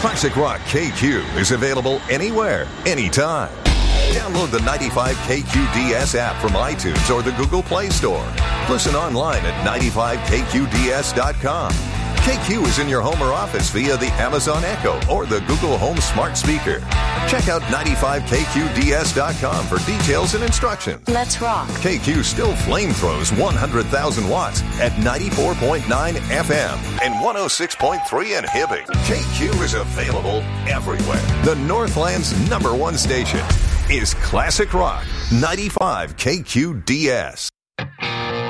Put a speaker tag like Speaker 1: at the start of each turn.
Speaker 1: Classic Rock KQ is available anywhere, anytime. Download the 95 KQDS app from iTunes or the Google Play Store. Listen online at 95KQDS.com. KQ is in your home or office via the Amazon Echo or the Google Home smart speaker. Check out 95KQDS.com for details and instructions.
Speaker 2: Let's rock.
Speaker 1: KQ still flamethrows 100,000 watts at 94.9 FM and 106.3 in Hibbing. KQ is available everywhere. The Northland's #1 station is Classic Rock 95 KQDS.